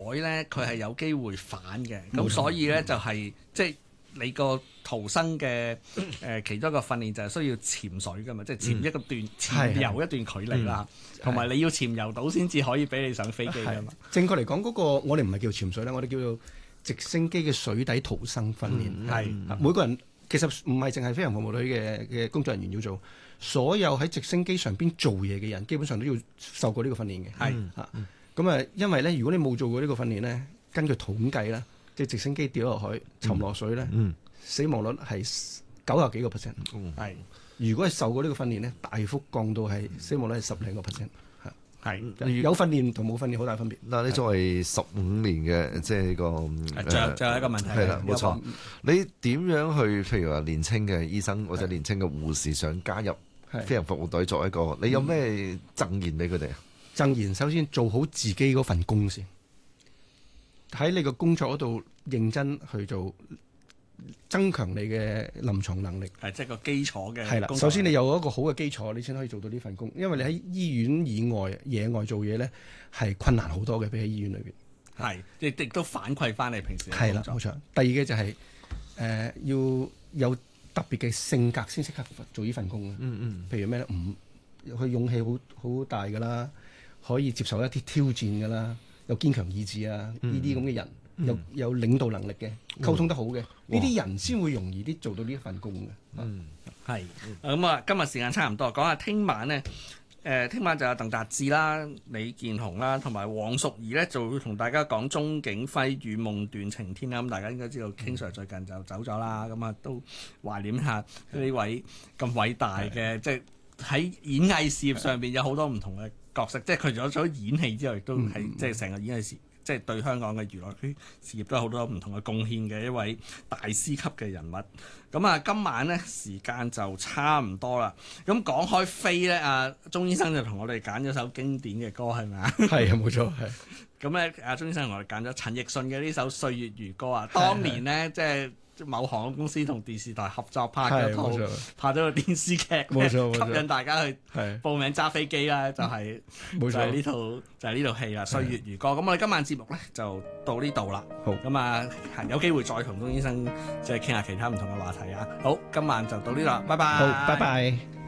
咧，佢係有機會反嘅，咁所以咧就係即係你個逃生嘅其中一個訓練就係需要潛水㗎嘛，即係潛一個潛游一段距離啦，同埋你要潛游到先至可以俾你上飛機㗎嘛。 正確嚟講，嗰個我哋唔係叫潛水啦，我哋叫做直升機嘅水底逃生訓練。係每個人其實唔係淨係飛行服務隊嘅工作人員要做，所有喺直升機上邊做嘢嘅人，基本上都要受過呢個訓練嘅。咁因為咧，如果你冇做過呢個訓練咧，根據統計啦，即係直升機跌落海沉落水咧，死亡率係90幾個%。如果係受過呢個訓練咧，大幅降到係死亡率係10零個%。有訓練同冇訓練好大分別。 嗱，你作為15年嘅即係呢個， 最後一個問題係啦，冇錯。你點樣去譬如話年青嘅醫生或者年青嘅護士想加入飛行服務隊作為一個，你有咩贈言俾佢哋啊？ 贈言首先做好自己嗰份工先，喺你個工作嗰度認真去做，增強你嘅臨床能力。 即係個基礎嘅。 係啦，首先你有一個好嘅基礎，你先可以做到呢份工。因為你喺醫院以外、野外做嘢咧，係困難好多嘅，比起醫院裏邊。 亦都反饋翻你平時嘅工作。 係啦，冇錯。第二嘅就係要有特別嘅性格先適合做呢份工嘅。譬如咩咧？佢勇氣好大㗎啦，可以接受一啲挑戰㗎啦，有堅強意志啊，呢啲咁嘅人，有領導能力嘅，溝通得好嘅，呢啲人先會容易啲做到呢一份工嘅。 咁啊，今日時間差唔多，講下聽晚呢。聽晚就有鄧達智啦、李健雄啦，同埋黃淑儀呢，就會同大家講鍾景輝與夢斷情天啦。咁大家應該知道 King Sir 最近就走咗啦，咁啊都懷念下呢位咁偉大嘅，即係喺演藝事業上邊有好多唔同嘅角色，即係佢除咗演戲之外，亦都係即係成個演藝事業。即係對香港嘅娛樂圈事業都有好多唔同嘅貢獻嘅一位大師級嘅人物。咁啊，今晚呢時間就差唔多啦。咁講開飛呢，阿鐘醫生就同我哋揀咗首經典嘅歌，係咪啊？ 係啊，冇錯，係。咁咧，阿鐘醫生同我哋揀咗陳奕迅嘅呢首《歲月如歌》啊。當年呢，即係某航空公司同電視台合作拍咗套，拍咗個電視劇，吸引大家去報名揸飛機啦，就係呢套戲啦，《歲月如歌》。咁我哋今晚節目咧就到呢度啦。好，咁啊，有機會再同鐘醫生即係傾下其他唔同嘅話題啊。好，今晚就到呢度啦，拜拜。 好，拜拜。